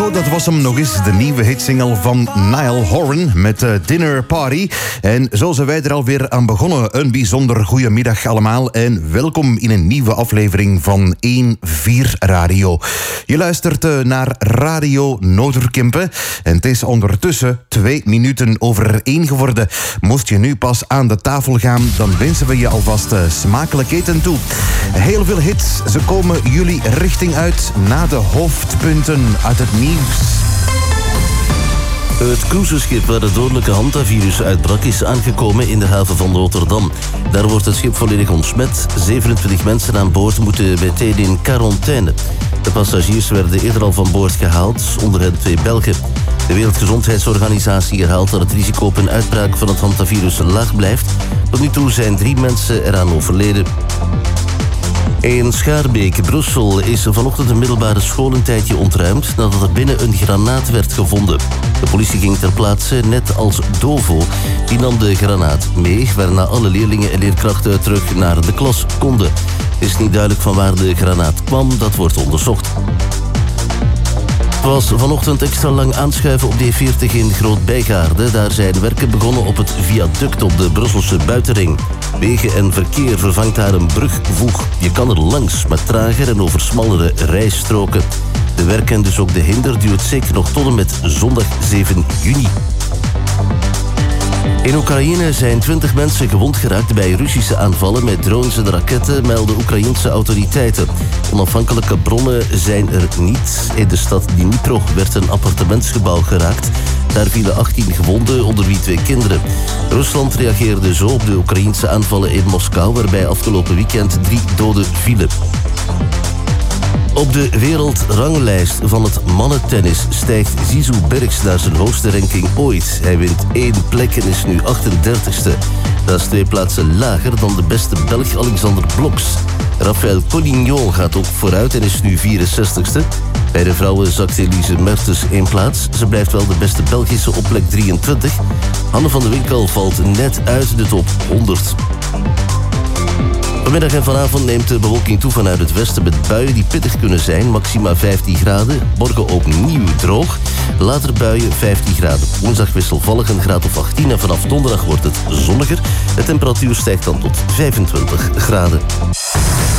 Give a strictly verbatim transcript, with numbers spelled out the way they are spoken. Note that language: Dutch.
Zo, dat was hem nog eens. De nieuwe hitsingle van Niall Horan met uh, Dinner Party. En zo zijn wij er alweer aan begonnen. Een bijzonder goedemiddag allemaal. En welkom in een nieuwe aflevering van één vier Radio. Je luistert uh, naar Radio Noorderkempen. En het is ondertussen twee minuten over één geworden. Moest je nu pas aan de tafel gaan, dan wensen we je alvast uh, smakelijk eten toe. Heel veel hits. Ze komen jullie richting uit na de hoofdpunten uit het nieuws. Het cruiseschip waar het dodelijke hantavirus uitbrak is aangekomen in de haven van Rotterdam. Daar wordt het schip volledig ontsmet. zevenentwintig mensen aan boord moeten meteen in quarantaine. De passagiers werden eerder al van boord gehaald, onder hen twee Belgen. De Wereldgezondheidsorganisatie herhaalt dat het risico op een uitbraak van het hantavirus laag blijft. Tot nu toe zijn drie mensen eraan overleden. In Schaarbeek, Brussel, is vanochtend een middelbare school een tijdje ontruimd nadat er binnen een granaat werd gevonden. De politie ging ter plaatse, net als Dovo. Die nam de granaat mee, waarna alle leerlingen en leerkrachten terug naar de klas konden. Het is niet duidelijk van waar de granaat kwam, dat wordt onderzocht. Het was vanochtend extra lang aanschuiven op D veertig in Groot-Bijgaarde. Daar zijn werken begonnen op het viaduct op de Brusselse buitenring. Wegen en verkeer vervangt daar een brugvoeg. Je kan er langs, maar trager en over smallere rijstroken. De werken en dus ook de hinder duurt zeker nog tot en met zondag zeven juni. In Oekraïne zijn twintig mensen gewond geraakt bij Russische aanvallen met drones en raketten, melden Oekraïense autoriteiten. Onafhankelijke bronnen zijn er niet. In de stad Dnipro werd een appartementsgebouw geraakt. Daar vielen achttien gewonden, onder wie twee kinderen. Rusland reageerde zo op de Oekraïense aanvallen in Moskou, waarbij afgelopen weekend drie doden vielen. Op de wereldranglijst van het mannentennis stijgt Zizou Bergs naar zijn hoogste ranking ooit. Hij wint één plek en is nu achtendertigste. Dat is twee plaatsen lager dan de beste Belg Alexander Bloks. Raphaël Collignon gaat ook vooruit en is nu vierenzestigste. Bij de vrouwen zakt Elise Mertens één plaats. Ze blijft wel de beste Belgische op plek drieëntwintig. Hanne van de Winkel valt net uit de top honderd. Vanmiddag en vanavond neemt de bewolking toe vanuit het westen met buien die pittig kunnen zijn. Maxima vijftien graden. Morgen opnieuw droog. Later buien vijftien graden. Woensdag wisselvallig een graad of achttien. En vanaf donderdag wordt het zonniger. De temperatuur stijgt dan tot vijfentwintig graden.